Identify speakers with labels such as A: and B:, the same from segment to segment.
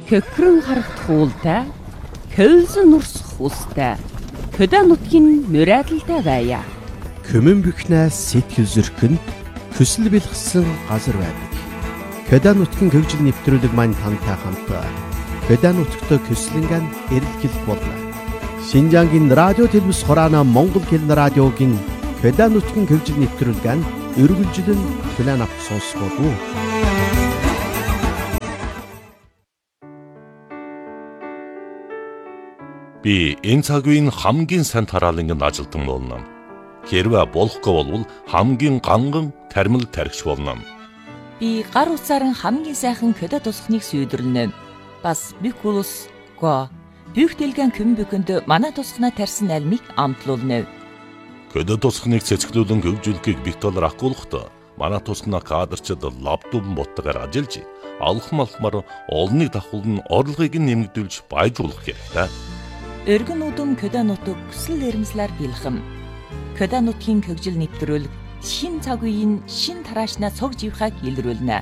A: Хөхрөн харагдах уултай, хөвсөн нурсах устай, хөдөө нутгийн мөрөөдөлтэй байя.
B: Көмөн бөхнээс сэтгэл зөрхөнд хүсэл бэлгсэн газар байдаг. Хөдөө нутгийн хөгжил нэвтрүүлэг маань тантай хамт хөдөө нутгт көслөнгөн эрэлхэл болно. Шинжаангийн радио телевиз хураана Монгол хэл радиогийн хөдөө нутгийн хөгжил нэвтрүүлгэн өргөлжлөн план авч сонсгоо.
C: Би энэ цаг үеийн хамгийн сайн тараалангийн ажилтан болно. Хэрвээ болохгүй бол хамгийн ганган тармил тархич болно.
D: Би гар утсаар хамгийн сайхан хөдөө тусахныг сүйдрлэнэ. Бас бүх улс го бүх дэлгэн көм бүхэнд манай тусахнаа тарьсан альмыг амтлуулна.
C: Хөдөө тусахныг цэцгэлүүлэн хөгжүүлэхийг битэлэр ахгуулахдаа манай тусахнаа кадрчид лаптоп ботгаар ажиллаж алхмалхмаар олныг давхуулн орлогыг нэмэгдүүлж баяжуулах хэрэгтэй.
D: Өргөн удам хөдөө нутаг хүсэл эрмслэр бэлхэм. Хөдөө нутгийн хөгжил нэвтрүүлэг шин цаг үеийн шин тараашнаа цог живхаг илрүүлнэ.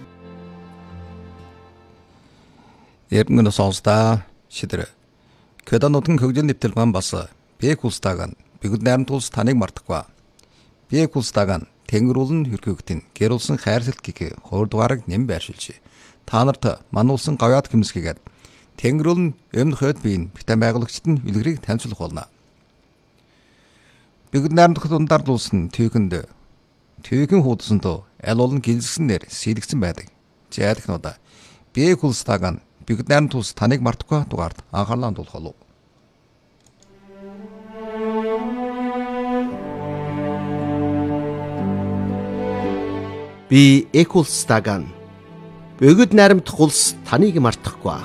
E: Эргэн сонсдаа шидэр. Хөдөө нутгийн хөгжил нэвтрүүлгэн бас бэк улстаган бүгд найрамд улс таныг мартахгүй. Бэк улстаган тэнгэрүүлэн хөрхөгтөн гэрүүлсэн хайрцагт гих хуурдугаарыг нэм байршилж. Та нарт мануулсан гавьяат хэмсгэгээд тэнгэрүүлэн өмнөх хойд биеийн битэн байгуулагчид нь үлгэрийг танилцуулах болно. Бүгд найрамдах дундаар дуулсан түүхэнд түүхэн хуудсанд аль болон гинзгснээр сэлгсэн байдаг. Жаадахнуудаа бэк улстаган бүгд найрамд улс таныг мартахгүй дугаард анхаарлаа хандуулах болов.
B: Би Экулстаган бүгд найрамдах улс таныг мартахгүй.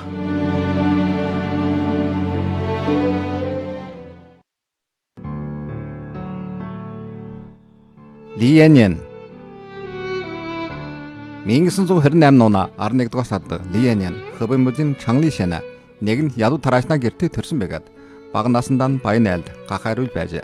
E: Лиянин 1928 оны 11 дугаар сард Лиянин Хөбөмбөлийн Чанглишана нэгэн ядуу тараашнаа гэртээ төрсөн байгаад бага насандаа баян айлд гахайруул байжээ.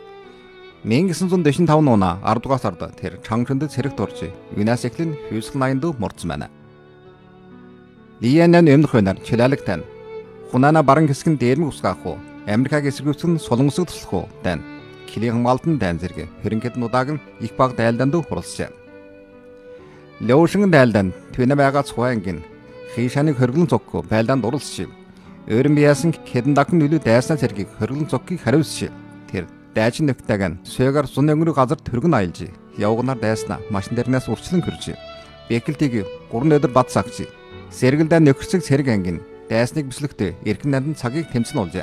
E: 1945 оны 10 дугаар сард тэр Чангшинд цэрэгт орж юнаас эхлэн хүйсгэл наянд мордсон байна. Лиянин өмнөх хойноор чилаалагтан хунаана баран хэсгэн дээрмэг усгаах уу Америкаг эсэргүүцэн солонгосыг туслах уу тань Килийн хамгаалтан дайн зэрэг хөрөнгөд нудааг нь их баг дайлданд хурлажээ. Лёушин дайлданд түнэ байгаа цуангийн хишаныг хөргөлн цоггүй байлдаанд уралсчив. Өөрөн бияасан хэдэн дахин нөлөө дайснаа зэргийг хөргөлн цоггийг хариулсчив. Тэр дайчин нөхдөг нь сөөгөр зун өнгөрөг газар төргөн аялж явгнаар дайснаа машин дээрнээс урчлан хөрж. Бэкэлтийг 3 өдөр бат сагч. Сэргэлдээ нөхөрсөг цэрэг ангийн дайсныг бислэхдээ эрхэн нандин цагийг тэмцэн олжээ.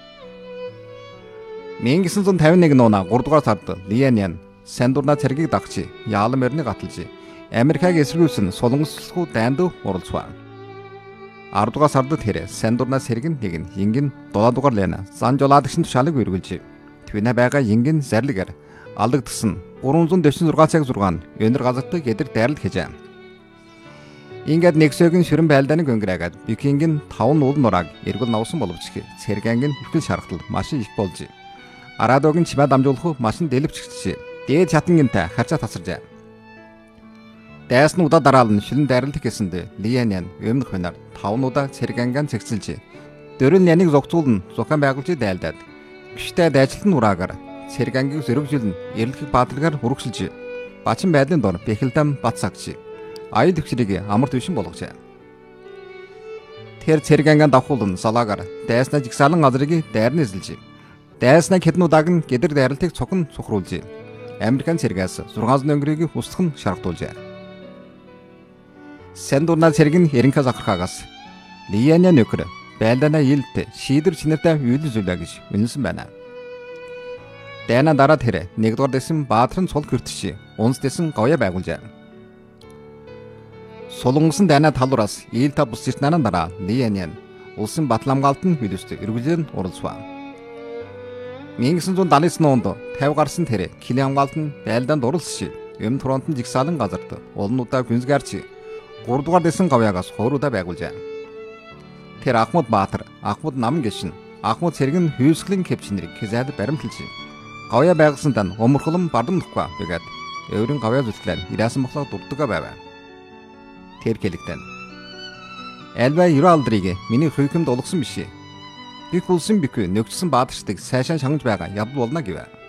E: 1951 оны 3 дугаар сард Лиянин Сандурна цэргийг дагч яалан морины гаталж Америкаг эсэргүүцэн солонгослохуу дайнд уралцваа. 10 дугаар сард тэр Сандурна цэрэг нэг ингэн 7 дугаар лена Санжоладагшин тушаалыг үргэлж түнэ байгаа ингэн зарлигээр алдагдсан 346 цаг 6 өнөр газарт гэдэр дайралт хийжээ. Ингээд нэгсөгийн ширэн байлдааны гөнгөрөөд Бикингийн 5 уул нурааг эргэл навсан боловч цэрэг ангийн ихтгэл шаргалтал маш их болж Арадогийн чимээ дамжуулах машин дэлгэвчгчээ. Дээд чатангинтай харцаа тасаржээ. Дайснуудаа дараалан шилэн дайралт гэсэнд Лиянин өмнөх хойноор 5 удаа цэрэг ангаан цэгцэлж дөрөв няныг зогцуулн зухан байгуулж дайлдаад гişтэй дайжилтан нураагаар цэрэг ангийг зөрөвжүүлэн эрэлхэг баатаргаар хүргэсэлж бачин байдлын дор бэхэлдэм бат сагч аял төвчрийг амар төвшин болгожээ. Тэр цэрэг ангаан давхуулан салаагаар дайснаа жигсаалан газрыг дайрны эзэлж дайснаа хэднудааг нь гэдэр дайралтыг цохон цухруулж Американ цэргээс 6 өнгөрийг устгах нь шаардуулжээ. Сандурна цэрэг нь эренхэ захархаагаас Лиянин нөхөр байлдаана илт шийдэр чинэртэй үйлс үлээ гэж үнэлсэн байна. Дайна дараа тэр 1 дугаар дэсэн баатрын цул гэртч унс дэсэн говья байгуулжээ. Солонгосын дайна талуураас ийлта бус иртнаа дараа Лиянин улсын батламгаалтын хөлөст эргүүлэн уралцваа. 1979 онд 50 гарсан тэр Килийн хамгаалт нь байлдаанд уралсж өмнө фронтын жигсаалан газарт улнуудаа гүнзгаарч 3 дугаар дэсэн говьягаас хууруудаа байгуулжээ. Тэр Ахмад Баатар, Ахмад Нам гişin, Ахмад цэрэг нь хүйсгэлийн кэпчнэрийг хязаад баримталж говья байгуулсан тань өмөрхлөн бардамдахгүй байгаад өөрийн говья зүтлэн ирэсэн бохлоо дурдгаа байв. Тэр хэлэгдэн. Альва 90 алдрыг миний хувьхэмд улгасан биш. Бик улсын бихгүй нөгчсөн баатарчдаг сайшаан шангаж байгаа явдал болно гэв.